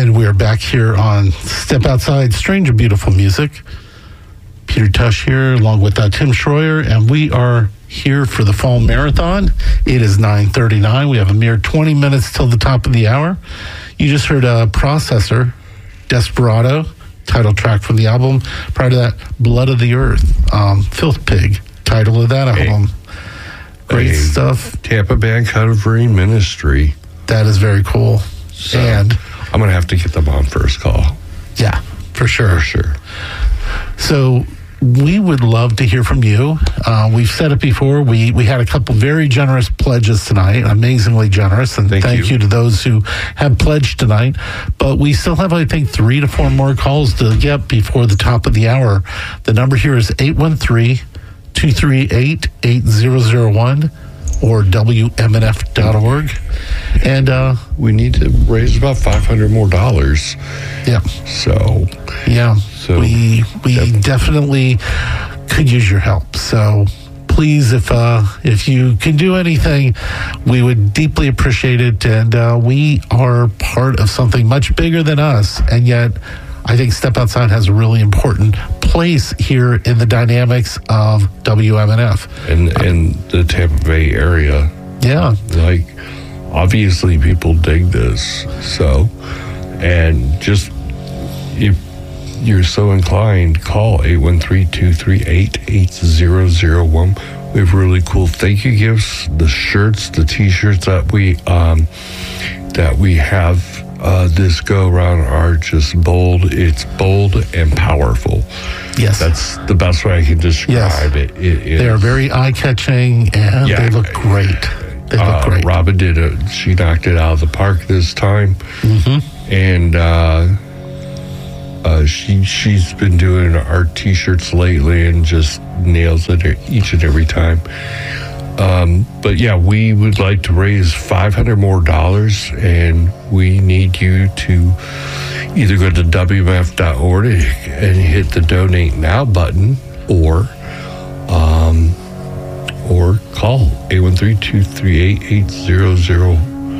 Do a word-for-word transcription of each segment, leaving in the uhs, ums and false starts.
And we're back here on Step Outside, Strange and Beautiful Music. Peter Tush here, along with uh, Tim Schroyer, and we are here for the Fall Marathon. It is nine thirty-nine. We have a mere twenty minutes till the top of the hour. You just heard a Processor, Desperado, title track from the album. Prior to that, Blood of the Earth, um, Filth Pig, title of that album. Great a stuff. Tampa Band Covering Ministry. That is very cool. So, and I'm going to have to get them on first call. Yeah, for sure. For sure. So we would love to hear from you. Uh, we've said it before. We we had a couple very generous pledges tonight, amazingly generous, and thank, thank you. you to those who have pledged tonight. But we still have, I think, three to four more calls to get before the top of the hour. The number here is eight one three, two three eight, eight zero zero one or W M N F dot org. And uh, we need to raise about five hundred more dollars. Yeah. So, yeah. So we we def- definitely could use your help. So please, if uh, if you can do anything, we would deeply appreciate it. And uh, we are part of something much bigger than us. And yet, I think Step Outside has a really important place here in the dynamics of W M N F. And in the Tampa Bay area. Yeah. Like, obviously people dig this. So, and just, if you're so inclined, call eight one three, two three eight, eight zero zero one. We have really cool thank you gifts, the shirts, the t-shirts that we um, that we have uh, this go around are just bold. It's bold and powerful. Yes. That's the best way I can describe yes. it. it, it they are very eye-catching, and yeah. they look great. They look uh, great. Robin did it. She knocked it out of the park this time. Mm-hmm. And uh, uh, she, she's been doing our t-shirts lately and just nails it each and every time. Um, but yeah, we would like to raise five hundred more dollars, and we need you to either go to W M F dot org and hit the donate now button, or um, or call eight one three, two three eight, eight zero zero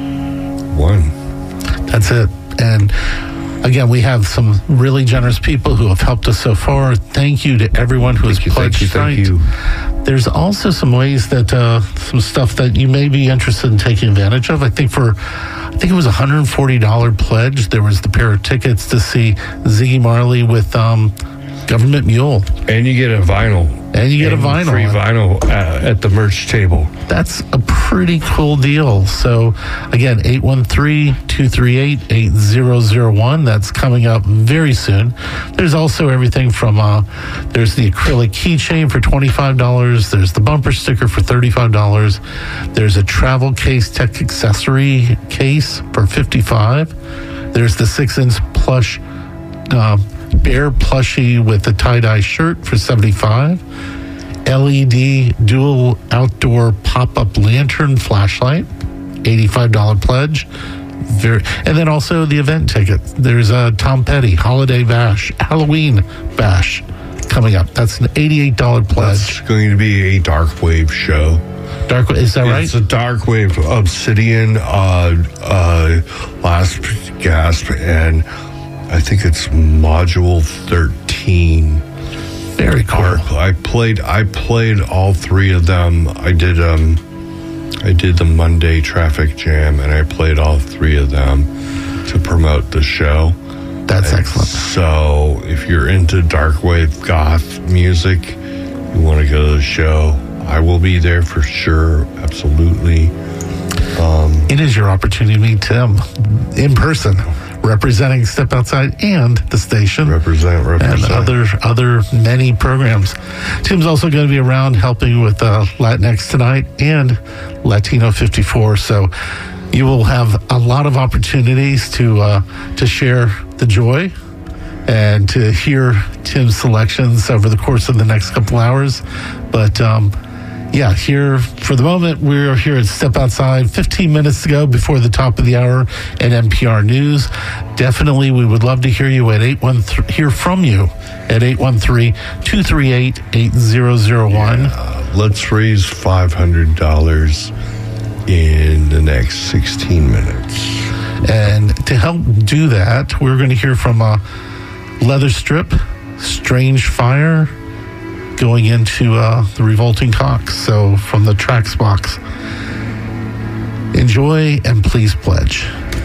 one. That's it. And again, we have some really generous people who have helped us so far. Thank you to everyone who thank has you, pledged thank you, thank you. There's also some ways that uh, some stuff that you may be interested in taking advantage of. I think for, I think it was a one hundred forty dollars pledge. There was the pair of tickets to see Ziggy Marley with um, Government Mule. And you get a vinyl. And you get and a vinyl. Free vinyl uh, at the merch table. That's a pretty cool deal. So, again, eight one three, two three eight, eight zero zero one. That's coming up very soon. There's also everything from, uh, there's the acrylic keychain for twenty-five dollars. There's the bumper sticker for thirty-five dollars. There's a travel case tech accessory case for fifty-five dollars. There's the six-inch plush uh, bear plushie with the tie-dye shirt for seventy-five dollars. L E D dual outdoor pop-up lantern flashlight, eighty-five dollars pledge. Very, and then also the event ticket. There's a Tom Petty Holiday Bash, Halloween Bash coming up. That's an eighty-eight dollars pledge. It's going to be a dark wave show. Dark, is that right? It's a dark wave Obsidian, uh, uh, Last Gasp, and I think it's Module thirteen. Very cool. I played. I played all three of them. I did. Um, I did the Monday Traffic Jam, and I played all three of them to promote the show. That's and excellent. So, if you're into dark wave goth music, you want to go to the show, I will be there for sure. Absolutely. Um, it is your opportunity to meet Tim in person, representing Step Outside and the station. Represent, represent. And other, other many programs. Tim's also going to be around helping with uh, Latinx Tonight and Latino fifty-four. So you will have a lot of opportunities to uh, to share the joy and to hear Tim's selections over the course of the next couple hours. But um, yeah, here for the moment, we're here at Step Outside, fifteen minutes to go before the top of the hour at N P R News. Definitely, we would love to hear you at eight one three, hear from you at eight one three, two three eight, eight zero zero one. Yeah, let's raise five hundred dollars in the next sixteen minutes. And to help do that, we're going to hear from uh, Leather Strip, Strange Fire, going into uh, the Revolting Cocks. So from the Tracks box. Enjoy and please pledge.